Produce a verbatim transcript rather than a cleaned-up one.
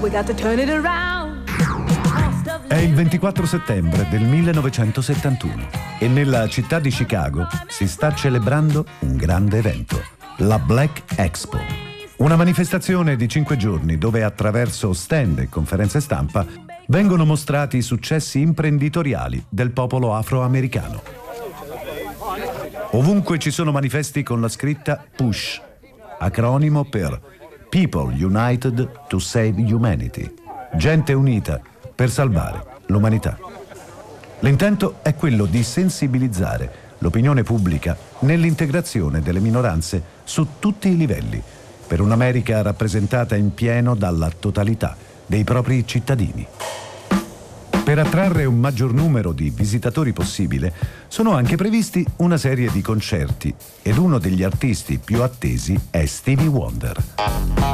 We got to turn it around. È il ventiquattro settembre del millenovecentosettantuno e nella città di Chicago si sta celebrando un grande evento, la Black Expo. Una manifestazione di cinque giorni dove attraverso stand e conferenze stampa vengono mostrati i successi imprenditoriali del popolo afroamericano. Ovunque ci sono manifesti con la scritta PUSH, acronimo per People United to Save Humanity, gente unita per salvare l'umanità. L'intento è quello di sensibilizzare l'opinione pubblica nell'integrazione delle minoranze su tutti i livelli, per un'America rappresentata in pieno dalla totalità dei propri cittadini. Per attrarre un maggior numero di visitatori possibile, sono anche previsti una serie di concerti ed uno degli artisti più attesi è Stevie Wonder.